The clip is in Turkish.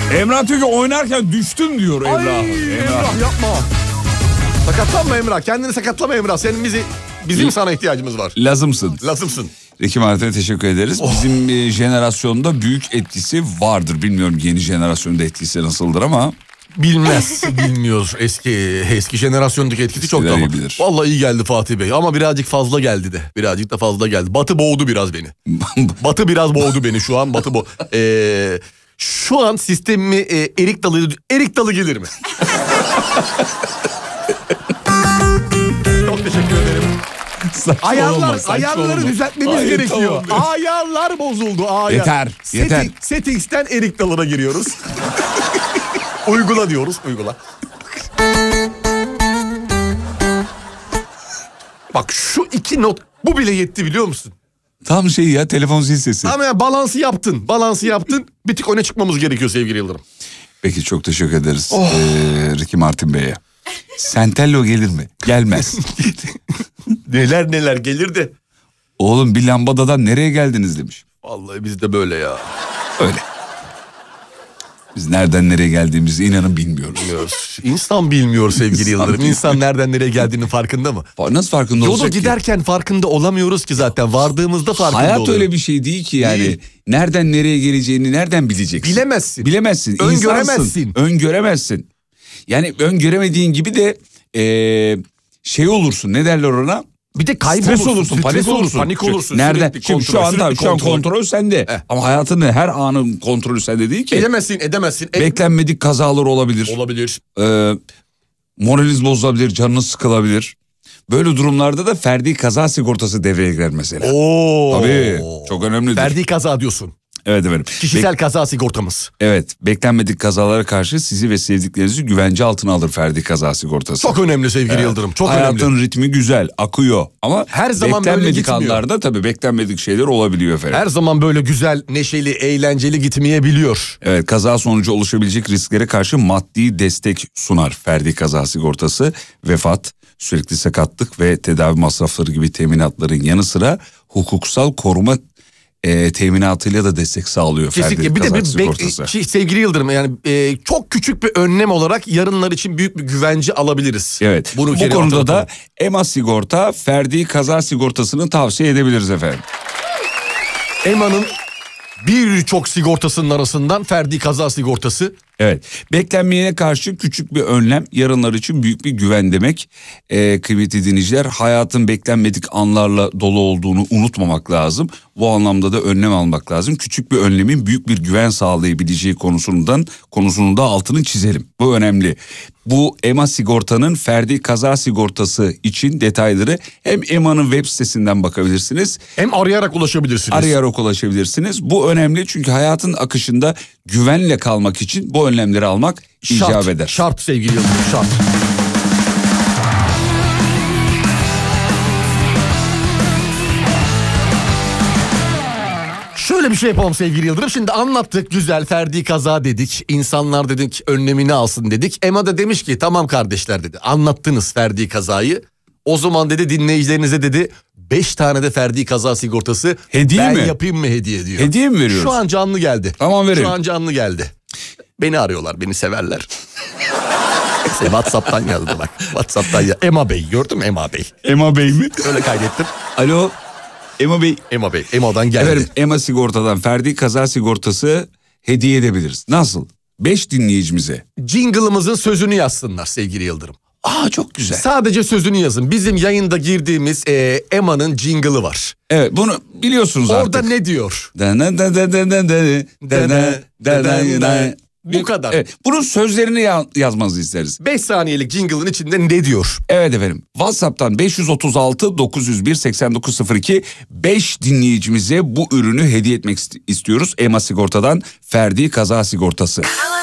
Emrah diyor ki oynarken düştün diyor Emrah. Emrah yapma. Sakatlanma Emrah. Kendini sakatlama Emrah. Bizim sana ihtiyacımız var. Lazımsın. Ricky Martin'e teşekkür ederiz. Bizim jenerasyonda büyük etkisi vardır. Bilmiyorum yeni jenerasyonda etkisi nasıldır ama. Bilmiyoruz. Eski jenerasyondaki etkisi çok da ama. Vallahi iyi geldi Fatih Bey ama birazcık fazla geldi de. Birazcık da fazla geldi. Batı boğdu biraz beni. Batı biraz boğdu beni şu an. Şu an sistemimi erik dalı gelir mi? Çok teşekkür ederim. Ayarları düzeltmemiz gerekiyor. Tamam. Ayarlar bozuldu. Yeter. Settings'ten erik dalına giriyoruz. Uygula diyoruz. Uygula. Bak şu 2 not bu bile yetti biliyor musun? Tam ya telefon zil sesi. Ama ya balansı yaptın. Bir tık öne çıkmamız gerekiyor sevgili Yıldırım. Peki çok teşekkür ederiz Ricky Martin Bey'e. Sentello gelir mi? Gelmez. neler gelir de. Oğlum bir lambadadan nereye geldiniz demiş. Vallahi biz de böyle ya. Öyle. Biz nereden nereye geldiğimizi inanın bilmiyoruz. İnsan bilmiyor sevgili Yıldırım. İnsan nereden nereye geldiğinin farkında mı? Nasıl farkında olacak ki? Yolu giderken farkında olamıyoruz ki zaten. Vardığımızda farkında oluyoruz. Hayat öyle bir şey değil ki yani. Değil. Nereden nereye geleceğini nereden bileceksin? Bilemezsin. Öngöremezsin. Yani öngöremediğin gibi de olursun. Ne derler ona? Bir de stres olursun, panik olursun. Nereden? Şimdi şu an kontrol sende. Ama hayatının her anın kontrolü sende değil ki. Edemezsin. Beklenmedik kazalar olabilir. Moraliniz bozulabilir, canınız sıkılabilir. Böyle durumlarda da ferdi kaza sigortası devreye girer mesela. Tabii çok önemlidir. Ferdi kaza diyorsun. Evet efendim. Kişisel kaza sigortamız. Evet, beklenmedik kazalara karşı sizi ve sevdiklerinizi güvence altına alır ferdi kaza sigortası. Çok önemli sevgili Yıldırım. Çok önemli. Hayatın ritmi güzel, akıyor ama her zaman beklenmedik anlarda tabii beklenmedik şeyler olabiliyor efendim. Her zaman böyle güzel, neşeli, eğlenceli gitmeyebiliyor. Evet, kaza sonucu oluşabilecek risklere karşı maddi destek sunar ferdi kaza sigortası. Vefat, sürekli sakatlık ve tedavi masrafları gibi teminatların yanı sıra hukuksal koruma teminatıyla da destek sağlıyor. Kesinlikle. Bir de sevgili Yıldırım yani çok küçük bir önlem olarak yarınlar için büyük bir güvence alabiliriz. Evet. Bu konuda da EMA sigorta ferdi kaza sigortasını tavsiye edebiliriz efendim. EMA'nın birçok sigortasının arasından ferdi kaza sigortası. Evet, beklenmeyene karşı küçük bir önlem yarınlar için büyük bir güven demek. Kıymetli dinleyiciler, hayatın beklenmedik anlarla dolu olduğunu unutmamak lazım. Bu anlamda da önlem almak lazım. Küçük bir önlemin büyük bir güven sağlayabileceği konusunun da altını çizelim. Bu önemli. Bu EMA sigortanın ferdi kaza sigortası için detayları hem EMA'nın web sitesinden bakabilirsiniz. Hem arayarak ulaşabilirsiniz. Bu önemli çünkü hayatın akışında güvenle kalmak için bu önlemleri almak icap eder. Şart sevgili Yıldırım, şart. Şöyle bir şey yapalım sevgili Yıldırım. Şimdi anlattık, güzel ferdi kaza dedik. İnsanlar dedik önlemini alsın dedik. EMA da demiş ki tamam kardeşler dedi. Anlattınız ferdi kazayı. O zaman dedi dinleyicilerinize dedi 5 tane de ferdi kaza sigortası hediye ben yapayım mı hediye diyor. Hediye mi veriyoruz? Şu an canlı geldi. Tamam verelim. Şu an canlı geldi. Beni arıyorlar, beni severler. WhatsApp'tan geldi bak. WhatsApp'tan ya. EMA Bey, gördün mü EMA Bey? EMA Bey mi? Öyle kaydettim. Alo. EMA Bey. EMA'dan geldi. Evet, EMA sigortadan ferdi kaza sigortası hediye edebiliriz. Nasıl? 5 dinleyicimize. Jingle'ımızın sözünü yazsınlar sevgili Yıldırım. Çok güzel. Sadece sözünü yazın. Bizim yayında girdiğimiz EMA'nın jingle'ı var. Evet, bunu biliyorsunuz artık. Orada ne diyor? Bu kadar. Evet, bunun sözlerini yazmanızı isteriz. 5 saniyelik jingle'ın içinde ne diyor? Evet efendim. WhatsApp'tan 536 901 8902 5 dinleyicimize bu ürünü hediye etmek istiyoruz. EMA sigortadan ferdi kaza sigortası.